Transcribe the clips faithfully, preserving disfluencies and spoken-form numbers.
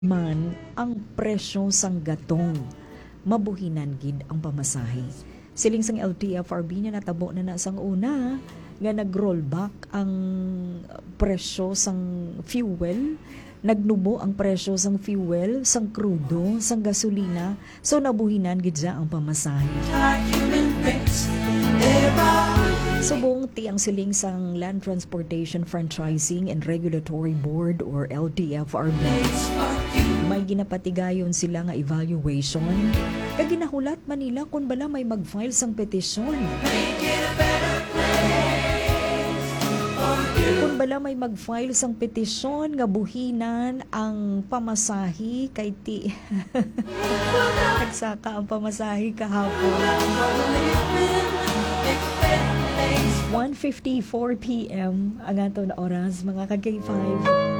man ang presyo sang gatong mabuhinan gid ang pamasahe. Siling sang L T F R B niya natabo na na sang una nga nag-rollback ang presyo sang fuel, nagnubo ang presyo sang fuel, sang krudo, sang gasolina, so nabuhinan gid siya ang pamasahe. Subong ti ang siling sang Land Transportation Franchising and Regulatory Board or L T F R B. May ginapatigayon sila nga evaluation. Kag ginahulat man nila kung bala may mag-file sang petisyon. Kung bala may mag-file sang petisyon nga buhinan ang pamasahi kay ti nagsaka ang pamasahi kahapon. one fifty-four p m ang ato na oras mga ka-K five.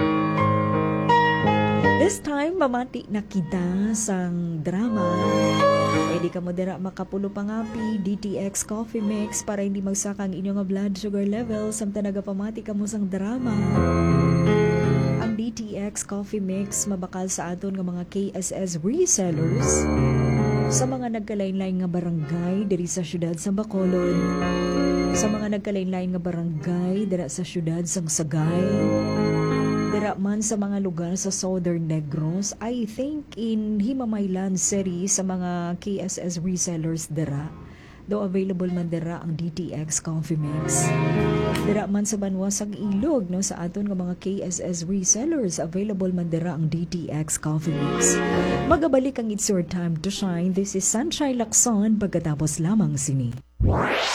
This time, mamati na kita sang drama. Pwede ka mo dira makapulo pangapi, D T X Coffee Mix para hindi magsaka ang inyong blood sugar level samtang nagapamati ka mo sang drama. Ang D T X Coffee Mix mabakal sa aton nga mga K S S resellers sa mga nagkalain-lain nga barangay diri sa syudad sa Bacolod, sa mga nagkalain-lain nga barangay dira sa syudad sang Sagay, dira man sa mga lugar sa Southern Negros, I think in Himamaylan City sa mga K S S resellers dira. Though available man dira ang D T X Coffee Mix. Dira man sa Banwasang Ilog no sa aton nga mga K S S resellers, available man dira ang D T X Coffee Mix. Magabalik ang It's Your Time to Shine. This is Sunshine Lacson pagkatapos lamang sini.